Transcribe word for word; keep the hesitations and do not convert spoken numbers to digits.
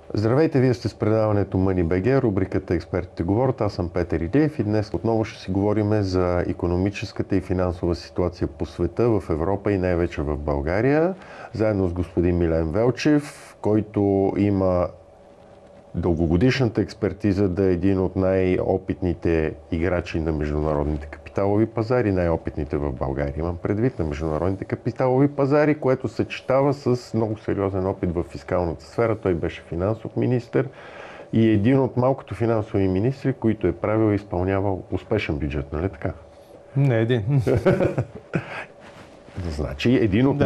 Здравейте, вие сте с предаването Money.bg, рубриката Експертите говорят. Аз съм Петър Илиев и днес отново ще си говорим за икономическата и финансова ситуация по света, в Европа и най-вече в България, заедно с господин Милен Велчев, който има дългогодишната експертиза да е един от най-опитните играчи на международните капиталови пазари, най-опитните в България. Имам предвид на международните капиталови пазари, което съчетава с много сериозен опит в фискалната сфера. Той беше финансов министър и един от малкото финансови министри, които е правил и изпълнявал успешен бюджет, нали така? Не един. Значи един от Да.